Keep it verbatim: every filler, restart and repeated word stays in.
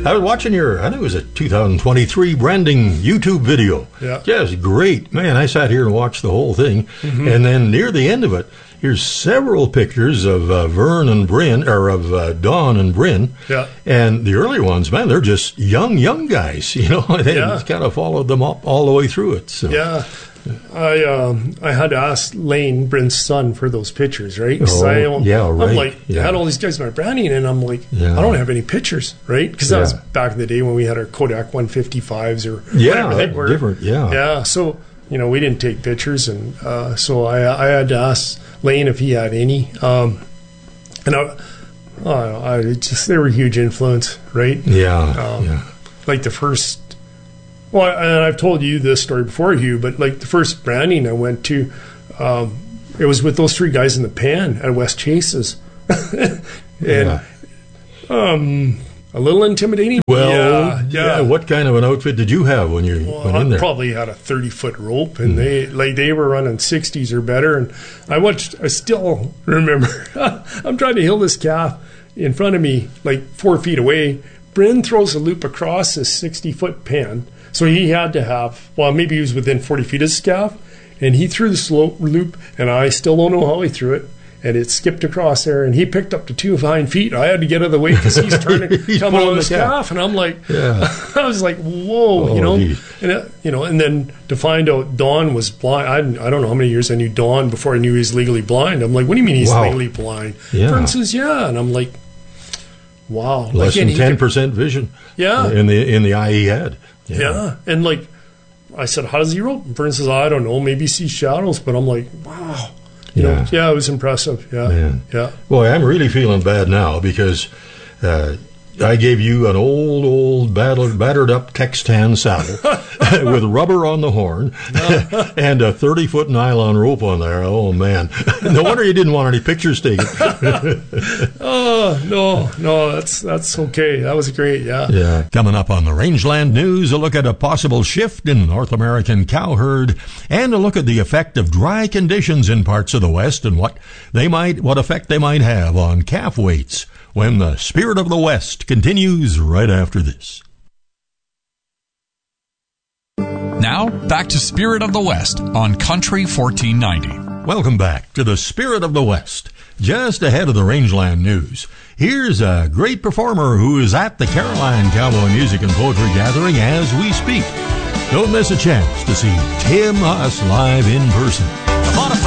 I was watching your, I think it was a two thousand twenty-three branding YouTube video. Yeah. Just great. Man, I sat here and watched the whole thing. Mm-hmm. And then near the end of it, here's several pictures of uh, Vern and Bryn, or of uh, Don and Bryn. Yeah. And the early ones, man, they're just young, young guys. You know, they yeah. kind of followed them up all the way through it. So. Yeah. I um, I had to ask Lane, Bryn's son, for those pictures, right? Oh, I, yeah, right. I'm like, yeah. I had all these guys in my branding, and I'm like, yeah. I don't have any pictures, right? Because that yeah. was back in the day when we had our Kodak one fifty-fives or yeah, whatever they were. different, yeah. Yeah, so, you know, we didn't take pictures, and uh, so I, I had to ask Lane if he had any. Um, and I, I, I just, they were a huge influence, right? Yeah, um, yeah. Like the first... Well, and I've told you this story before, Hugh, but like the first branding I went to, um, it was with those three guys in the pan at West Chase's. and yeah. um, a little intimidating. Well, yeah, yeah. yeah. What kind of an outfit did you have when you well, went in I there? probably had a thirty-foot rope, and mm. they like they were running sixties or better. And I watched. I still remember. I'm trying to hill this calf in front of me, like four feet away. Bryn throws a loop across this sixty-foot pan. So he had to have, well, maybe he was within forty feet of his calf, and he threw the slope loop, and I still don't know how he threw it, and it skipped across there, and he picked up to two hind feet. I had to get out of the way because he's trying to he's come on his calf. calf, and I'm like, yeah. I was like, whoa, oh, you know, geez. and it, you know, and then to find out Don was blind. I, I don't know how many years I knew Don before I knew he was legally blind. I'm like, what do you mean he's wow. legally blind? Yeah. Vern says, yeah, and I'm like, wow, less like, than ten percent vision. Yeah, in the in the eye he had. Yeah, yeah. And like. I said, how does he rope? And Vern says, I don't know, maybe see shadows. But I'm like, wow. You yeah. know, yeah, it was impressive. Yeah. Man. Yeah. Boy, I'm really feeling bad now because uh, I gave you an old, old, battered, battered up Textan saddle with rubber on the horn and a thirty-foot nylon rope on there. Oh, man. No wonder you didn't want any pictures taken. Oh, no, no, that's that's okay. That was great, yeah. Yeah. Coming up on the Rangeland News, a look at a possible shift in the North American cow herd and a look at the effect of dry conditions in parts of the West and what they might, what effect they might have on calf weights when the Spirit of the West continues right after this. Now, back to Spirit of the West on Country fourteen ninety. Welcome back to the Spirit of the West. Just ahead of the Rangeland News, here's a great performer who is at the Caroline Cowboy Music and Poetry Gathering as we speak. Don't miss a chance to see Tim Huss live in person.